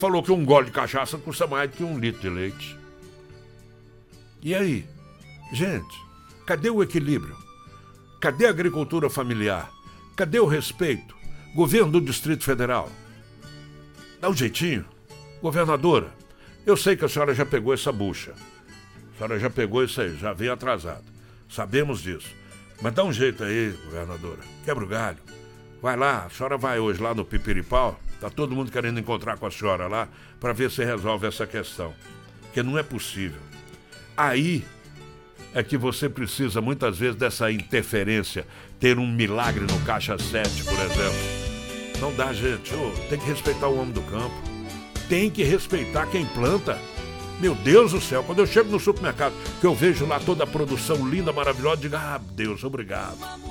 falou que um gole de cachaça custa mais do que 1 litro de leite. E aí? Gente, cadê o equilíbrio? Cadê a agricultura familiar? Cadê o respeito? Governo do Distrito Federal, dá um jeitinho. Governadora, eu sei que a senhora já pegou essa bucha. A senhora já pegou isso aí, já veio atrasado. Sabemos disso. Mas dá um jeito aí, governadora. Quebra o galho. Vai lá, a senhora vai hoje lá no Pipiripau. Tá todo mundo querendo encontrar com a senhora lá para ver se resolve essa questão. Porque não é possível. Aí é que você precisa muitas vezes dessa interferência, ter um milagre no Caixa 7, por exemplo. Não dá, gente. Tem que respeitar o homem do campo. Tem que respeitar quem planta. Meu Deus do céu, quando eu chego no supermercado, que eu vejo lá toda a produção linda, maravilhosa, eu digo, Deus, obrigado.